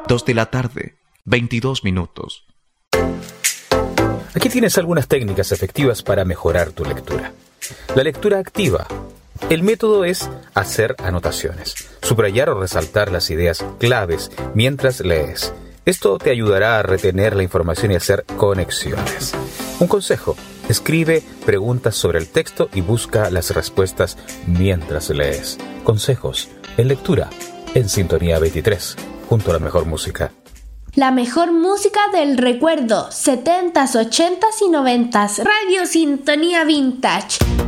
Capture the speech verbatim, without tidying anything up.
dos de la tarde, veintidós minutos. Aquí tienes algunas técnicas efectivas para mejorar tu lectura. La lectura activa. El método es hacer anotaciones, subrayar o resaltar las ideas claves mientras lees. Esto te ayudará a retener la información y hacer conexiones. Un consejo: escribe preguntas sobre el texto y busca las respuestas mientras lees. Consejos en lectura en Sintonía veintitrés, junto a la mejor música. La mejor música del recuerdo, setentas, ochentas y noventas. Radio Sintonía Vintage.